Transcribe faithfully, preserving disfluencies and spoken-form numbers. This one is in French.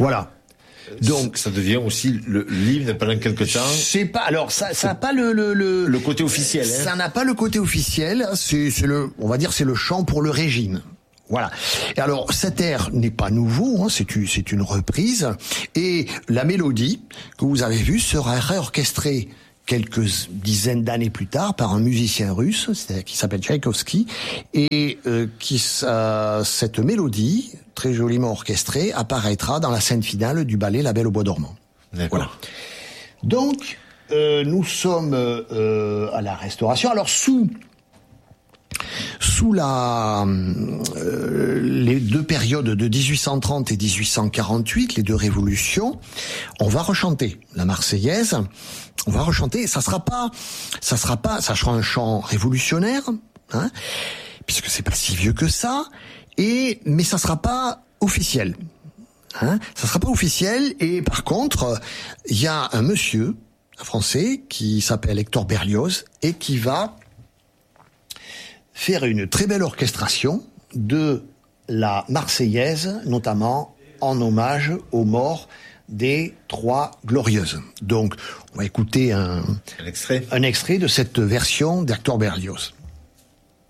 Voilà. Donc ça devient aussi le l'hymne pendant quelque temps. C'est pas alors ça ça n'a pas le le le, le côté officiel. Hein. Ça n'a pas le côté officiel. C'est c'est le on va dire c'est le chant pour le régime. Voilà. Et alors cet air n'est pas nouveau, hein, c'est une c'est une reprise et la mélodie que vous avez vue sera réorchestrée quelques dizaines d'années plus tard par un musicien russe qui s'appelle Tchaïkovski et euh, qui euh, cette mélodie très joliment orchestrée apparaîtra dans la scène finale du ballet La Belle au bois dormant. D'accord. Voilà. Donc euh, nous sommes euh, à la Restauration. Alors sous sous la euh, les deux périodes de dix-huit cent trente et dix-huit cent quarante-huit, les deux révolutions, on va rechanter la Marseillaise. On va rechanter. Ça sera pas, ça sera pas, ça sera un chant révolutionnaire, hein, puisque c'est pas si vieux que ça. Et mais ça sera pas officiel, hein. Ça sera pas officiel. Et par contre, il y a un monsieur, un Français, qui s'appelle Hector Berlioz et qui va faire une très belle orchestration de la Marseillaise, notamment en hommage aux morts des Trois Glorieuses. Donc, on va écouter un, un extrait, un extrait de cette version d'Hector Berlioz.